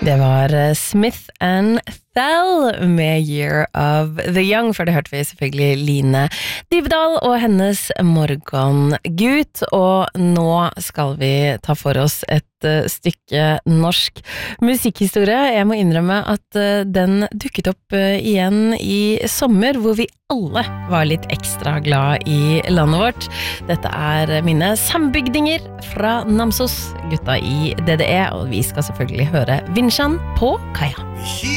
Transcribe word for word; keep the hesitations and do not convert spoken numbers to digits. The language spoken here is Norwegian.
Det var Smith and Thal med Year of the Young, for det hørte vi selvfølgelig Line Dybdahl og hennes Morgengut, og nå skal vi ta for oss et stykke norsk musikkhistorie. Jeg må innrømme at den dukket opp igjen i sommer, hvor vi alle var litt ekstra glad i landet vårt. Dette er mine sambygdinger fra Namsos, gutta i D D E, og vi skal selvfølgelig høre Vinsjan på Kaja.